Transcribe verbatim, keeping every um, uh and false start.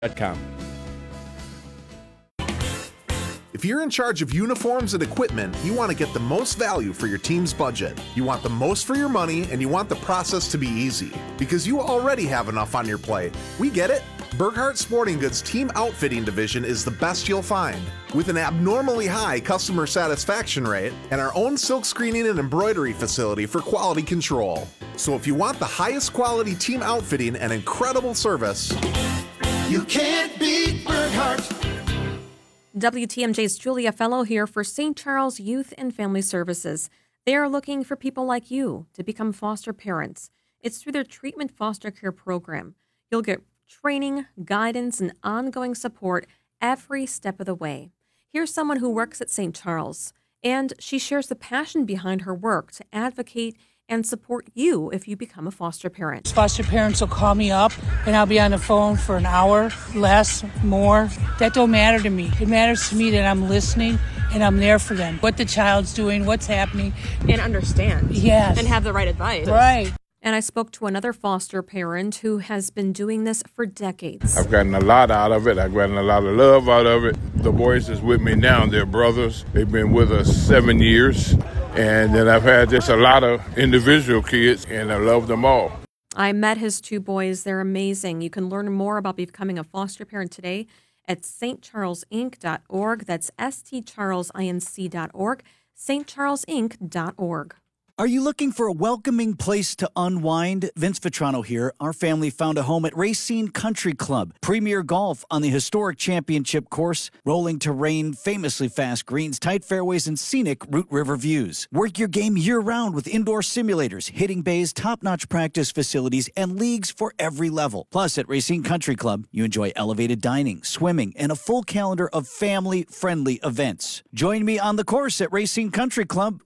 dot com. If you're in charge of uniforms and equipment, you want to get the most value for your team's budget. You want the most for your money, and you want the process to be easy. Because you already have enough on your plate. We get it. Burkhart Sporting Goods Team Outfitting Division is the best you'll find. With an abnormally high customer satisfaction rate and our own silk screening and embroidery facility for quality control. So if you want the highest quality team outfitting and incredible service, you can't beat Burkhart. W T M J's Julia Fellow here for Saint Charles Youth and Family Services. They are looking for people like you to become foster parents. It's through their treatment foster care program. You'll get training, guidance, and ongoing support every step of the way. Here's someone who works at Saint Charles, and she shares the passion behind her work to advocate and support you if you become a foster parent. Foster parents will call me up and I'll be on the phone for an hour, less, more. That don't matter to me. It matters to me that I'm listening and I'm there for them. What the child's doing, what's happening. And understand. Yes. And have the right advice. Right. And I spoke to another foster parent who has been doing this for decades. I've gotten a lot out of it. I've gotten a lot of love out of it. The boys that's with me now, they're brothers. They've been with us seven years. And then I've had just a lot of individual kids, and I love them all. I met his two boys. They're amazing. You can learn more about becoming a foster parent today at s t charles inc dot org. That's s t charles inc dot org, s t charles inc dot org. Are you looking for a welcoming place to unwind? Vince Vitrano here. Our family found a home at Racine Country Club. Premier golf on the historic championship course, rolling terrain, famously fast greens, tight fairways, and scenic Root River views. Work your game year-round with indoor simulators, hitting bays, top-notch practice facilities, and leagues for every level. Plus, at Racine Country Club, you enjoy elevated dining, swimming, and a full calendar of family-friendly events. Join me on the course at Racine Country Club.